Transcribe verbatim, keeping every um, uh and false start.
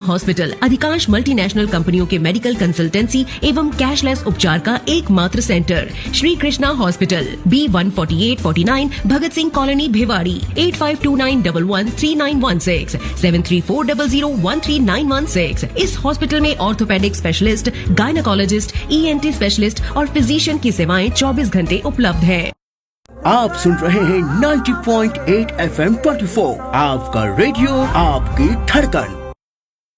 Hospital अधिकांश multinational कंपनियों के मेडिकल कंसल्टेंसी एवं कैशलेस उपचार का एकमात्र centre. Shri Krishna hospital, B one forty eight forty nine Bhagat Singh colony, Bhiwadi. Eight five to nine one one three nine one six seven three four zero zero one three nine one six. इस hospital में orthopaedic specialist, gynaecologist, E N T specialist और physician की सेवाएं चौबीस घंटे उपलब्ध है। आप सुन रहे हैं ninety point eight F M twenty four, आपका रेडियो, आपकी धड़कन।